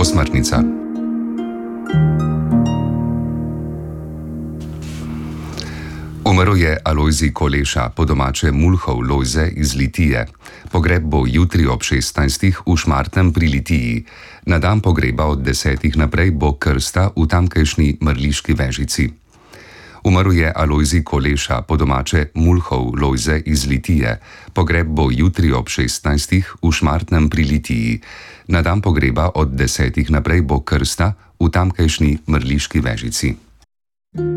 Posmrtnica. Umrl je Alojzij Koleša, po domače Mulhov Lojze iz Litije. Pogreb bo jutri ob 16. v Šmartnem pri Litiji. Na dan pogreba od 10. naprej bo krsta v tamkajšnji Mrliški Vežici. Umrl je Alojzij Koleša, po domače Mulhov Lojze iz Litije. Pogreb bo jutri ob 16. v Šmartnem pri Litiji. Na dan pogreba od 10. naprej bo krsta v tamkajšnji Mrliški Vežici.